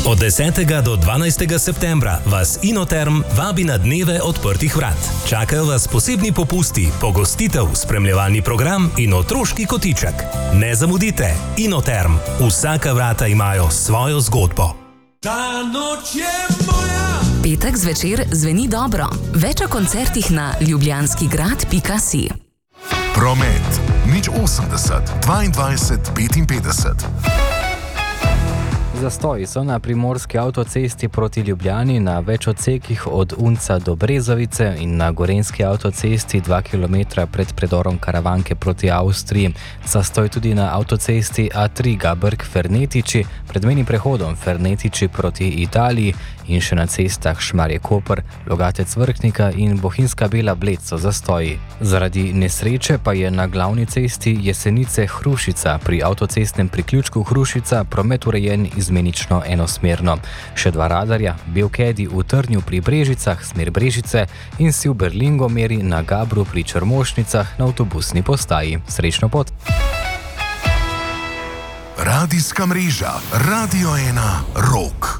Od 10. do 12. septembra vas Inoterm vabi na dneve odprtih vrat. Čakajo vas posebni popusti, pogostitev, spremljevalni program in otroški kotiček. Ne zamudite, Inoterm. Vsaka vrata imajo svojo zgodbo. Ta noč je moja. Petek zvečer zveni dobro. Več o koncertih na ljubljanskigrad.si. Promet 080 22 55. Zastoji so na primorski avtocesti proti Ljubljani na več odsekih od Unca do Brezovice in na gorenski avtocesti 2 km pred predorom Karavanke proti Avstriji. Zastoj tudi na avtocesti A3 Gabrk-Fernetiči pred mejnim prehodom Fernetiči proti Italiji in še na cestah Šmarje-Koper, Logatec-Vrhnika in Bohinjska Bela-Bled so zastoji. Zaradi nesreče pa je na glavni cesti Jesenice-Hrušica pri avtocestnem priključku Hrušica promet urejen izmenično enosmerno. Še 2 radarja, Belkedi v Trnju pri Brežicah, smer Brežice in si v Berlingo meri na Gabru pri Črmošnicah na avtobusni postaji. Srečno pot! Radijska mreža Radio 1 Rock.